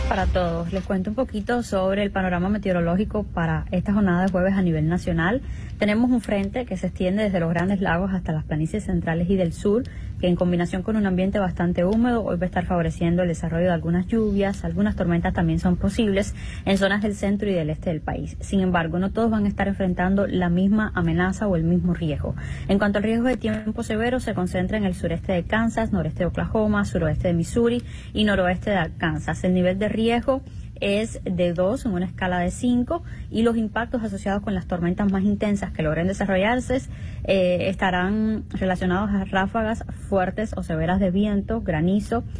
para todos. Les cuento un poquito sobre el panorama meteorológico para esta jornada de jueves a nivel nacional. Tenemos un frente que se extiende desde los Grandes Lagos hasta las planicies centrales y del sur, que en combinación con un ambiente bastante húmedo, hoy va a estar favoreciendo el desarrollo de algunas lluvias. Algunas tormentas también son posibles en zonas del centro y del este del país. Sin embargo, no todos van a estar enfrentando la misma amenaza o el mismo riesgo. En cuanto al riesgo de tiempo severo, se concentra en el sureste de Kansas, noreste de Oklahoma, suroeste de Missouri y noroeste de Arkansas. El nivel de riesgo es de 2 en una escala de 5 y los impactos asociados con las tormentas más intensas que logren desarrollarse estarán relacionados a ráfagas fuertes o severas de viento, granizo,